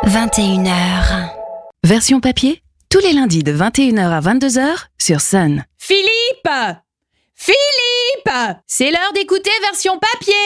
21h. Version papier, tous les lundis de 21h à 22h sur Sun. Philippe, c'est l'heure d'écouter version papier.